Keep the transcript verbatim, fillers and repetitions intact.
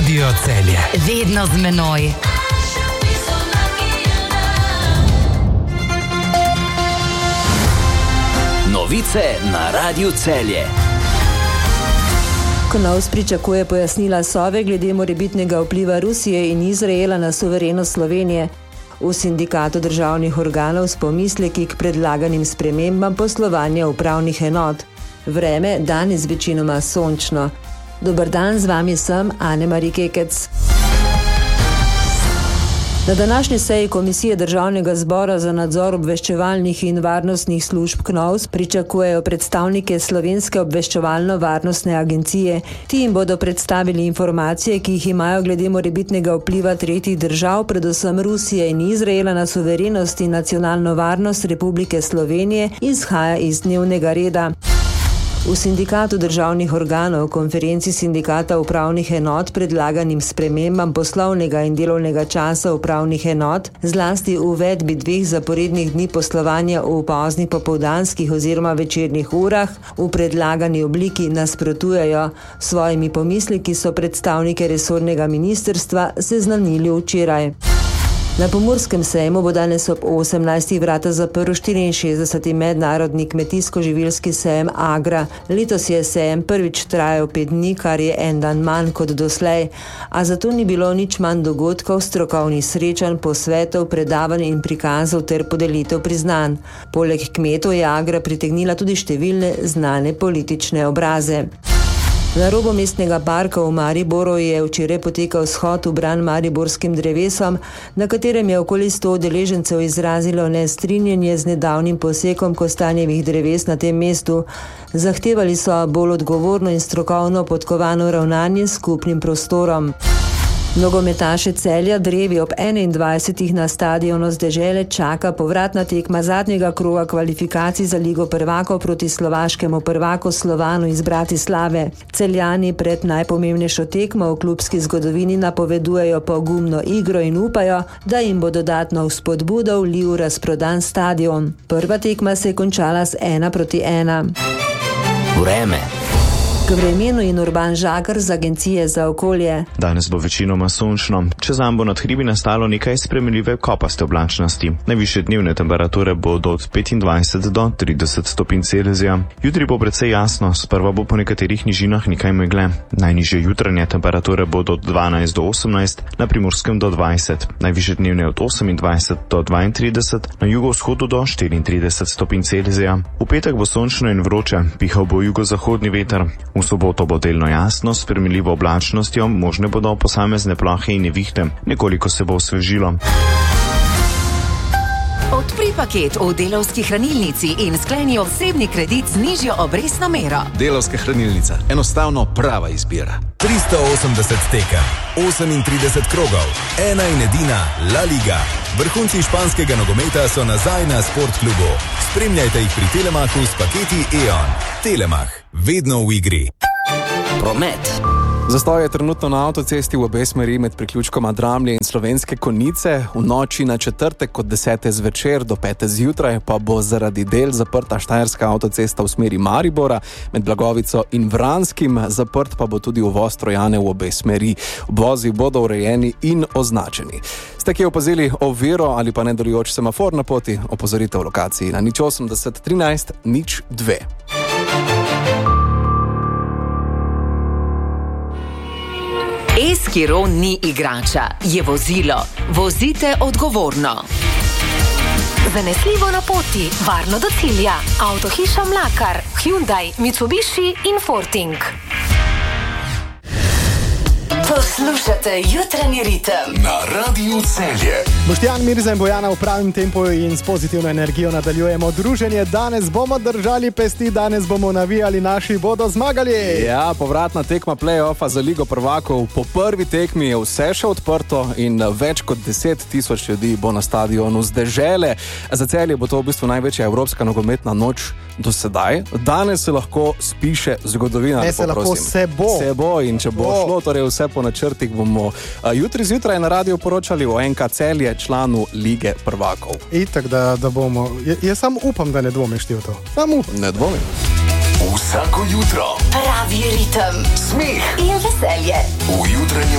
Radio Celje. Vedno z menoj. Novice na Radiu Celje. Knovs pričakuje pojasnila Sove glede morebitnega vpliva Rusije in Izraela na suverenost Slovenije. V sindikatu državnih organov s pomisleki k predlaganim spremembam poslovanja upravnih enot. Vreme danes večinoma sončno. Dober dan, z vami sem Ane-Mari Kekec. Na današnji seji Komisije Državnega zbora za nadzor obveščevalnih in varnostnih služb Knovs pričakujejo predstavnike Slovenske obveščevalno-varnostne agencije. Ti jim bodo predstavili informacije, ki jih imajo glede morebitnega vpliva tretjih držav, predvsem Rusije in Izraela, na suverenost in nacionalno varnost Republike Slovenije, izhaja iz dnevnega reda. V sindikatu državnih organov, konferenci sindikata upravnih enot predlaganim spremembam poslovnega in delovnega časa upravnih enot, zlasti uvedbi dveh zaporednih dni poslovanja v poznih popoldanskih oziroma večernih urah, v predlagani obliki nasprotujejo. Svojimi pomisleki so predstavnike resornega ministrstva seznanili včeraj. Na Pomurskem sejmu bo danes ob osemnajstih vrata zaprl štiriinšestdeseti mednarodni kmetijsko-živilski sejem Agra. Letos je sejem prvič trajal pet dni, kar je en dan manj kot doslej, a zato ni bilo nič manj dogodkov, strokovnih srečanj, posvetov, predavanj in prikazov ter podelitev priznanj. Poleg kmetov je Agra pritegnila tudi številne znane politične obraze. Na robu mestnega parka v Mariboru je včeraj potekal shod v bran mariborskim drevesom, na katerem je okoli sto udeležencev izrazilo nestrinjanje z nedavnim posekom kostanjevih dreves na tem mestu. Zahtevali so bolj odgovorno in strokovno podkovano ravnanje s skupnim prostorom. Nogometaše Celja drevi ob enaindvajsetih na stadionu z Dežele čaka povratna tekma zadnjega kroga kvalifikacij za Ligo prvakov proti slovaškemu prvaku Slovanu iz Bratislave. Celjani pred najpomembnejšo tekmo v klubski zgodovini napovedujejo pogumno igro in upajo, da jim bo dodatno vzpodbudo vlil razprodan stadion. Prva tekma se je končala z ena proti ena. Vreme. K vremenu in Urban Žagar z Agencije za okolje. Danes bo večinoma sončno, čez dan bo nad hribi nastalo nekaj spremenljive kopaste oblačnosti. Najvišje dnevne temperature bodo od petindvajset do trideset stopinj Celzija. Jutri bo precej jasno, sprva bo po nekaterih nižinah nekaj megle. Najnižje jutranje temperature bodo od dvanajst do osemnajst, na Primorskem do dvajset, najvišje dnevne od osemindvajset do dvaintrideset, na jugovzhodu do štiriintrideset stopinj Celzija. V petek bo sončno in vroče, pihal bo jugozahodni veter. V soboto bo delno jasno, s spremenljivo oblačnostjo, možne bodo posamezne plohe in nevihte, nekoliko se bo osvežilo. Odpri paket v Delavski hranilnici in skleni osebni kredit z nižjo obrestno mero. Delavska hranilnica, enostavno prava izbira. tristo osemdeset tekem, osemintrideset krogov, ena in edina La Liga. Vrhunci španskega nogometa so nazaj na Sportklubu. Spremljajte jih pri Telemachu s paketi E O N. Telemach, vedno v igri. Promet. Zastoj je trenutno na avtocesti v obe smeri med priključkoma Dramlje in Slovenske Konjice. V noči na četrtek od desete zvečer do pete zjutraj pa bo zaradi del zaprta štajerska avtocesta v smeri Maribora med Blagovico in Vranskim, zaprt pa bo tudi uvoz Trojane v obe smeri. Obvozi bodo urejeni in označeni. Ste kje opazili oviro ali pa nedelujoč semafor na poti, opozorite v lokaciji na nič osemdeset trinajst nič dve. Eskiro ni igrača, je vozilo. Vozite odgovorno. Zanesljivo na poti, varno do cilja. Avtohiša Mlakar, Hyundai, Mitsubishi in Forting. Poslušate Jutranji ritem na Radiu Celje. Boštjan Mirza in Bojana v pravim tempu in s pozitivno energijo nadaljujemo druženje. Danes bomo držali pesti, danes bomo navijali, naši bodo zmagali. Ja, povratna tekma play-offa za Ligo prvakov. Po prvi tekmi je vse še odprto in več kot deset tisoč ljudi bo na stadionu z Dežele. Za Celje bo to v bistvu največja evropska nogometna noč do sedaj. Danes se lahko spiše zgodovina. Ne, se lahko se bo. Se bo in če bo, bo šlo, torej vse po načrtih bomo jutri zjutraj na radiju poročali o N K Celje, članu Lige prvakov. Itak, da, da bomo. J- jaz sam upam, da ne dvomiš ti v to. Sam upam. Ne dvomim. Vsako jutro pravi ritem, smeh in veselje v jutranjem